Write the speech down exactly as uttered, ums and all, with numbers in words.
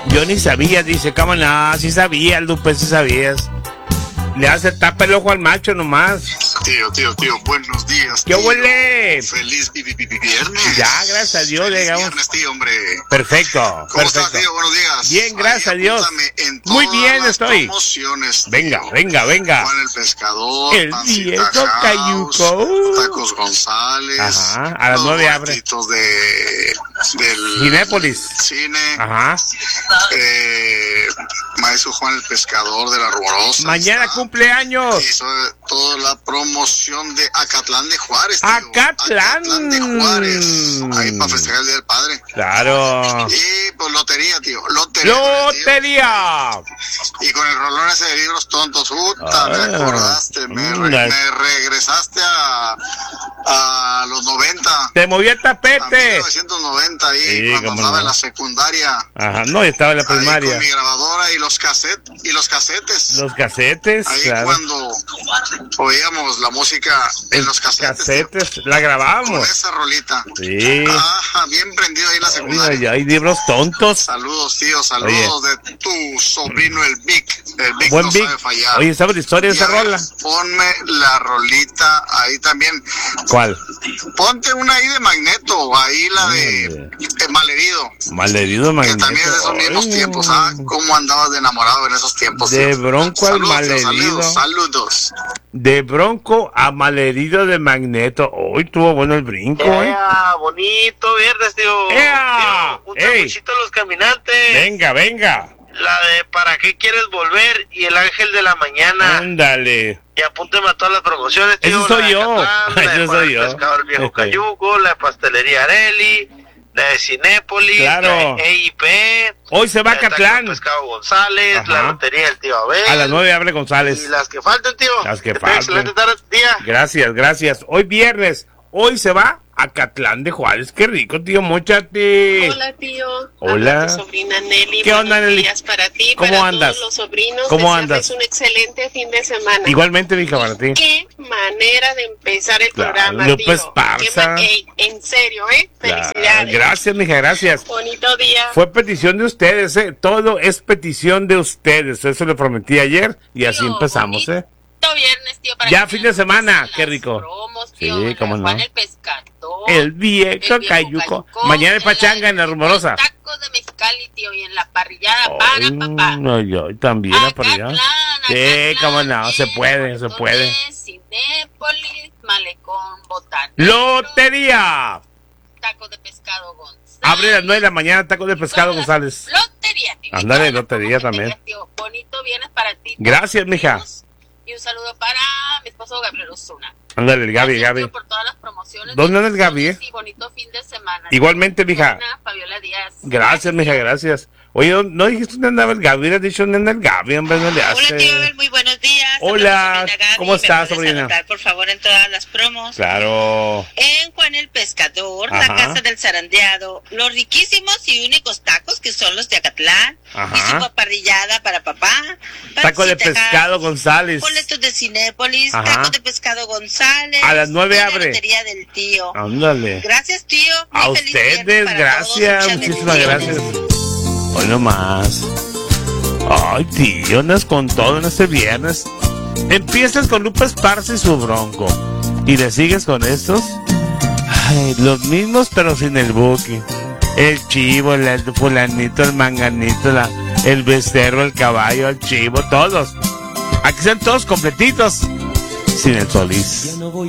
Yo ni sabía, dice, cómo no, sí sabías, Lupe, sí sabías. Le hace tapa el ojo al macho nomás. Tío, tío, tío, buenos días. ¿Qué huele? Feliz viernes. Ya, gracias a Dios, Feliz llegamos. viernes, tío, hombre. Perfecto. ¿Cómo perfecto. estás, tío? Buenos días. Bien, gracias Ahí, a Dios. en Muy todas bien las estoy. Promociones, venga, tío. venga, venga. Juan el Pescador, el Pancita viejo House, Cayuco. Tacos González. Ajá, a las los nueve abre. boletitos de del Cinépolis. Cine. Ajá. Eh, Maestro Juan el Pescador de la Rumorosa. Mañana está. cumpleaños. Y sobre todo la promoción de Acatlán de Juárez, tío. Acatlán. Acatlán de Juárez. Ahí para festejar el Día del Padre. Claro. Y pues lotería, tío. Lotería. Lotería. Tío. Y con el rolón ese de libros tontos. Puta, Ah, me acordaste. Me, re, una... me regresaste a, a los noventa. Te moví el tapete. A mil novecientos noventa ahí, Sí, cuando andaba no. en la secundaria. Ajá, no, estaba en la primaria. Ahí con mi grabadora y los cassettes. Y los casetes. Los casetes. Ahí claro. cuando oíamos la música en los casetes. Casetes, la grabamos. Con esa rolita. Sí. Ajá, bien prendido ahí en la secundaria. Ay, hay libros tontos. Saludos, tío, saludos. Oye. De tu sobrino, el Vic. El Vic Buen no Vic. sabe fallar. Oye, ¿sabes la historia de esa ver, rola? Ponme la rolita ahí también. ¿Cuál? Ponte una ahí de Magneto, ahí la de eh, Malherido. Malherido, Magneto. Que también es de esos mismos Ay. tiempos, ¿ah? ¿Cómo andabas de enamorado en esos tiempos? De tío? Bronco al Saludos, Malherido. tío, saludos, saludos. De Bronco a Malherido de Magneto. Hoy tuvo bueno el brinco, ¿eh? ¡Ea! Bonito viernes, tío. ¡Ea! Tío, un ¡Ey! sanguchito a los caminantes. Venga, venga. La de ¿para qué quieres volver? Y el ángel de la mañana. Ándale. Y apúnteme a todas las promociones, tío. Ese soy La de yo. Acatlán, la de Ese Juan soy el yo. Pescador, el viejo Este. Cayuco, la de pastelería Areli, la de Cinépolis, Claro. la de E I P. Hoy se va a la de Acatlán. Taco Pescado González, Ajá. la lotería del tío Abel. A las nueve abre González. Y las que faltan, tío. Las que tenga faltan. Excelente tarde, día. Gracias, gracias. Hoy viernes. Hoy se va a Acatlán de Juárez. Qué rico, tío. Móchate. Hola, tío. Hola. Habla tu sobrina Nelly. ¿Qué onda, Buenos Nelly? días para ti, ¿Cómo para andas? todos los sobrinos. ¿Cómo Desearles andas? un excelente fin de semana. Igualmente, mija, para ti. Qué manera de empezar el Claro, programa, Lupe tío. Esparza. Qué ma- Ey, en serio, ¿eh? Claro. Felicidades. Gracias, mija, gracias. Bonito día. Fue petición de ustedes, ¿eh? Todo es petición de ustedes. Eso le prometí ayer y así Tío, empezamos, ¿eh? bonito viernes, tío. Para Ya que fin de tengas semana, las qué rico. promos, Sí, tío, la de cómo no. Juan el Pescador. El viejo el viejo Cayuco. Cayuco, Mañana es la pachanga de en la Rumorosa. Tacos de Mexicali, tío, y en la parrillada Ay, para papá. no, yo también la parrilla. Acatlán, Sí, Acatlán, cómo no, se puede, se puede. Cinépolis, Malecón, Botánico. Lotería. Taco de pescado González. Abre a las nueve de la mañana, taco de pescado González. Lotería, tío. Ándale, Y todas las lotería cosas que también. tengas, tío. Bonito viernes para ti. Gracias, mija. Y un saludo para mi esposo Gabriel Osuna. Ándale, el Gaby, Gracias, Gaby. tío, por todas las promociones. ¿Dónde anda el Gaby, eh? Y bonito fin de semana. Igualmente, mija. Ana Fabiola Díaz. Gracias, mija, gracias. Oye, ¿no, no dijiste dónde andaba el Gaby? Hubieras dicho dónde anda el Gaby, hombre, no le hace. Hola, tío Abel, muy buenos días. Hola, Habla tu sobrina Gaby. ¿cómo estás, ¿Me puedes sobrina? anotar, por favor, en todas las promos? Claro. En Juan el Pescador, Ajá. la Casa del Zarandeado, los riquísimos y únicos tacos que son los de Acatlán, Ajá. y su parrillada para papá, Taco de Pancita pescado House, González. boletos de Cinépolis, Ajá. taco de pescado González, A las nueve y la abre. lotería del tío. Ándale. Gracias, tío. Muy A feliz ustedes, viernes para gracias, todos. Muchas muchísimas bendiciones. gracias. Hoy nomás. Ay, tío, andas con todo en este viernes. Empiezas con Lupe Esparza y su Bronco. Y le sigues con estos. Ay, los mismos, pero sin el buque. El chivo, el, el fulanito, el manganito, la, el becerro, el caballo, el chivo, todos. Aquí están todos completitos. Sin el Solís.